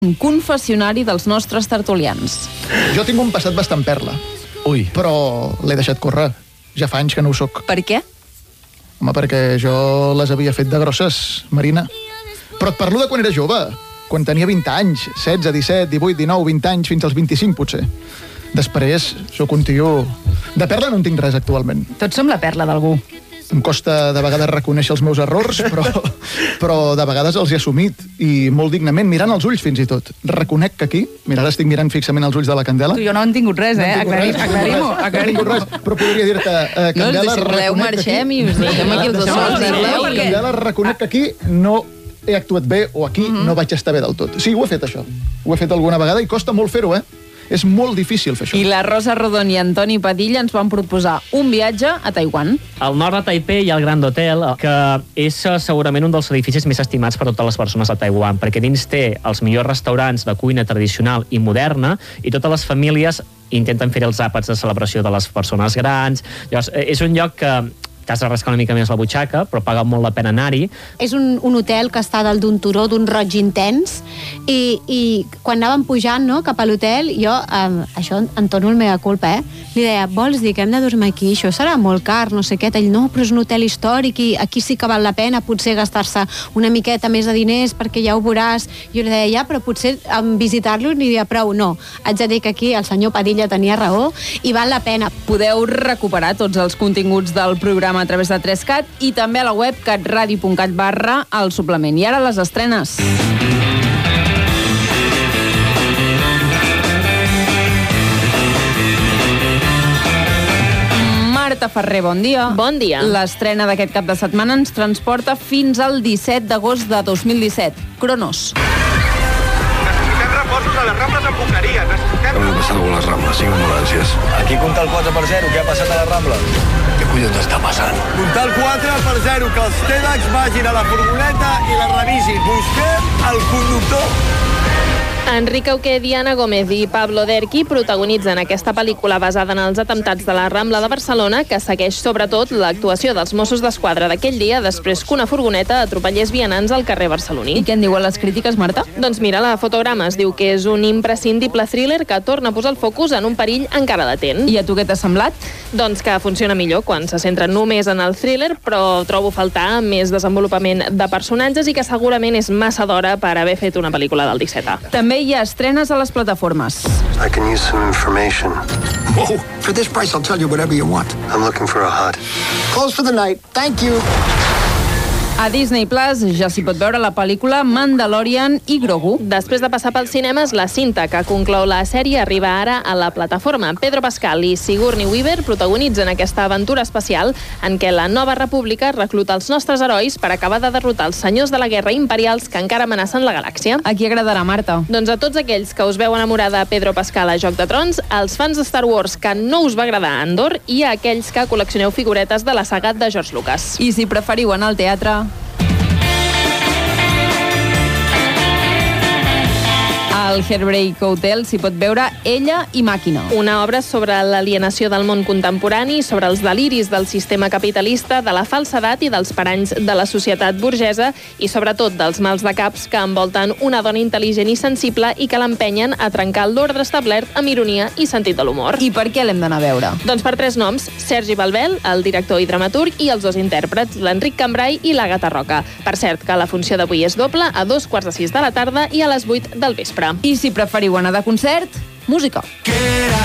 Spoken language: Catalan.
Un confessionari dels nostres tertulians. Jo tinc un passat bastant perla. Ui. Però l'he deixat córrer. Ja fa anys que no ho soc. Per què? Home, perquè jo les havia fet de grosses, Marina. Però et parlo de quan era jove. Quan tenia 20 anys, 16, 17, 18, 19, 20 anys, fins als 25, potser. Després, sóc un tio... De perla no en tinc res, actualment. Tots som la perla d'algú. Em costa de vegades reconèixer els meus errors, però de vegades els he assumit, i molt dignament, mirant els ulls fins i tot. Reconec que aquí, mira, ara estic mirant fixament els ulls de la Candela. Tu i jo no han tingut res, Aclarim-ho. No he tingut res, però podria dir-te, Candela, no, deixeu, marxem i us deixem aquí els dos sols. Candela, reconec que aquí no he actuat bé o aquí no vaig estar bé del tot. Sí, ho he fet, això. Ho he fet alguna vegada i costa molt fer-ho, És molt difícil fer això. I la Rosa Rodon i Antoni Padilla ens van proposar un viatge a Taiwan. Al nord de Taipei hi ha el Grand Hotel, que és segurament un dels edificis més estimats per totes les persones a Taiwan, perquè dins té els millors restaurants de cuina tradicional i moderna, i totes les famílies intenten fer els àpats de celebració de les persones grans. Llavors, és un lloc que t'has de rascar una mica més la butxaca, però paga molt la pena anar-hi. És un hotel que està dalt d'un turó, d'un roig intens, i quan anàvem pujant cap a l'hotel, jo, això en torno el meva culpa, li deia, vols dir que hem de dormir aquí? Això serà molt car, no sé què. Ell, no, però és un hotel històric i aquí sí que val la pena potser gastar-se una miqueta més de diners perquè ja ho veuràs. Jo li deia, ja, però potser visitar-lo n'hi havia prou. No, haig de dir que aquí el senyor Padilla tenia raó i val la pena. Podeu recuperar tots els continguts del programa a través de 3CAT i també a la web catradio.cat/el suplement. I ara les estrenes. Marta Ferrer, bon dia. Bon dia. L'estrena d'aquest cap de setmana ens transporta fins al 17 d'agost de 2017. Cronos. Necessitem reforços a les Rambles amb Boqueria. Hem de passar algunes Rambles, 5 ambulàncies. Aquí compta el 4/0, què ha passat a la Rambla? Què collons està passant? Compta el 4/0, que els TEDx vagin a la furgoneta i la revisin. Busquem el conductor. Enric Auqué, Diana Gómez i Pablo Derqui protagonitzen aquesta pel·lícula basada en els atemptats de la Rambla de Barcelona, que segueix sobretot l'actuació dels Mossos d'Esquadra d'aquell dia després que una furgoneta atropellés vianants al carrer barceloní. I què en diuen les crítiques, Marta? Doncs mira, la Fotogrames diu que és un imprescindible thriller que torna a posar el focus en un perill encara latent. I a tu què t'ha semblat? Doncs que funciona millor quan se centra només en el thriller, però trobo faltar més desenvolupament de personatges i que segurament és massa d'hora per haver fet una pel·lícula del 17. També hi ha estrenes a les plataformes. I can use some information. Whoa, for this price I'll tell you whatever you want. I'm looking for a hut. Close for the night. Thank you. A Disney Plus ja s'hi pot veure la pel·lícula Mandalorian i Grogu. Després de passar pels cinemes, la cinta que conclou la sèrie arriba ara a la plataforma. Pedro Pascal i Sigourney Weaver protagonitzen aquesta aventura espacial en què la Nova República recluta els nostres herois per acabar de derrotar els senyors de la guerra imperials que encara amenacen la galàxia. A qui agradarà, Marta? Doncs a tots aquells que us veu enamorar de Pedro Pascal a Joc de Trons, als fans de Star Wars que no us va agradar Andor i a aquells que col·leccioneu figuretes de la saga de George Lucas. I si preferiu anar al teatre... Al Heartbreak Hotel s'hi pot veure Ella i Màquina. Una obra sobre l'alienació del món contemporani, sobre els deliris del sistema capitalista, de la falsedat i dels paranys de la societat burgesa i sobretot dels mals de caps que envolten una dona intel·ligent i sensible i que l'empenyen a trencar l'ordre establert amb ironia i sentit de l'humor. I per què l'hem d'anar a veure? Doncs per 3 noms: Sergi Balbel, el director i dramaturg, i els 2 intèrprets, l'Enric Cambrai i l'Àgata Roca. Per cert, que la funció d'avui és doble, a 2:45 de la tarda i a les 8 del vespre. I si preferiu anar de concert, música.